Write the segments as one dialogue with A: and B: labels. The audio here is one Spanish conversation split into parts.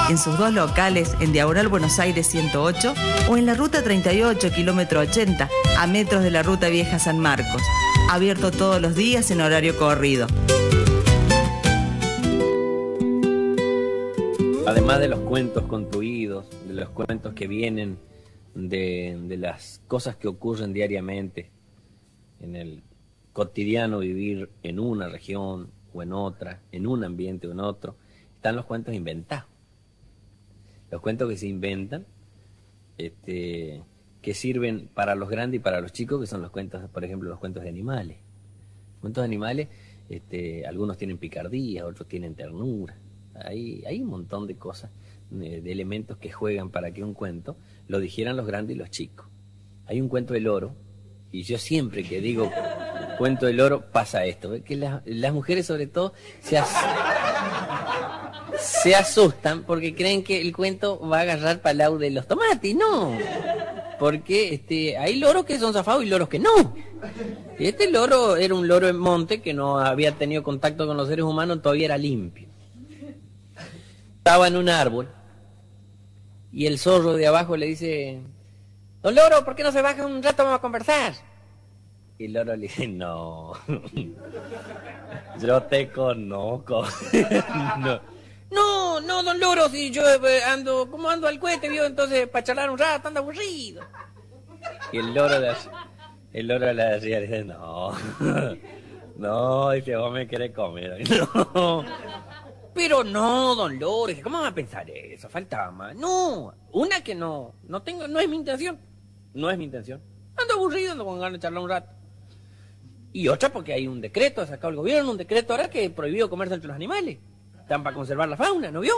A: en sus dos locales en Diagonal Buenos Aires 108 o en la Ruta 38, kilómetro 80, a metros de la Ruta Vieja San Marcos. Abierto todos los días en horario corrido.
B: Además de los cuentos construidos, de los cuentos que vienen de las cosas que ocurren diariamente en el cotidiano vivir en una región o en otra, en un ambiente o en otro, están los cuentos inventados. Los cuentos que se inventan, que sirven para los grandes y para los chicos, que son los cuentos, por ejemplo, los cuentos de animales. Cuentos de animales, algunos tienen picardía, otros tienen ternura. Hay un montón de cosas, de elementos que juegan para que un cuento lo digieran los grandes y los chicos. Hay un cuento del loro, y yo siempre que digo cuento del loro pasa esto, que las mujeres sobre todo se asustan porque creen que el cuento va a agarrar para el lado de los tomates. No, porque hay loros que son zafados y loros que no. Este loro era un loro en monte que no había tenido contacto con los seres humanos, todavía era limpio. Estaba en un árbol y el zorro de abajo le dice: "Don Loro, ¿por qué no se baja un rato, vamos a conversar?" Y el loro le dice: "No, yo te conozco." No, don Loro, si yo ando, como ando al cohete, vio, entonces para charlar un rato, anda aburrido. Y el loro de allá le dice: no, dice, vos me querés comer. No. Pero no, don Loro, ¿cómo va a pensar eso? Faltaba más. No, una que no es mi intención. No es mi intención. Ando aburrido, ando con ganas de charlar un rato. Y otra porque hay un decreto, ha sacado el gobierno un decreto ahora que prohibió comerse entre los animales. Están para conservar la fauna, ¿no vio?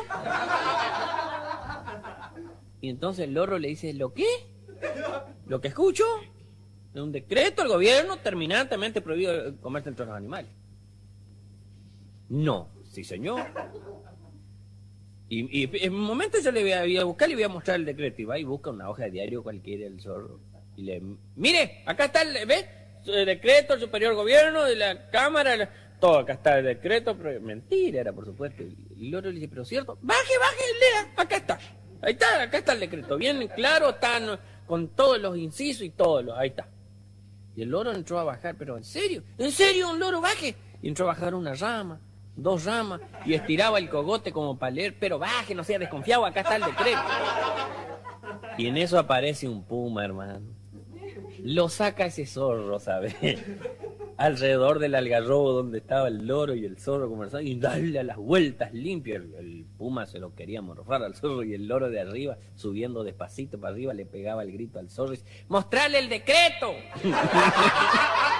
B: Y entonces el loro le dice: ¿lo qué? ¿Lo que escucho? De un decreto, el gobierno terminantemente prohibió comerse entre los animales. No. Sí, señor. Y en un momento yo le voy a buscar y le voy a mostrar el decreto. Y va y busca una hoja de diario cualquiera, el zorro. Y le... Mire, acá está ¿ves? El decreto, el superior gobierno, de la cámara, todo. Acá está el decreto. Pero mentira era, por supuesto. Y el loro le dice: ¿pero cierto? Baje, lea. Acá está. Ahí está, acá está el decreto. Bien claro, está con todos los incisos y todos los... Ahí está. Y el loro entró a bajar. ¿Pero en serio? ¿En serio un loro baje? Y entró a bajar una rama, 2 ramas, y estiraba el cogote como para leer: pero baje, no sea desconfiado, acá está el decreto. Y en eso aparece un puma, hermano. Lo saca ese zorro, ¿sabes? Alrededor del algarrobo donde estaba el loro y el zorro conversando, y darle a las vueltas limpias. El puma se lo quería morfar al zorro, y el loro de arriba, subiendo despacito para arriba, le pegaba el grito al zorro y dice: ¡mostrarle el decreto!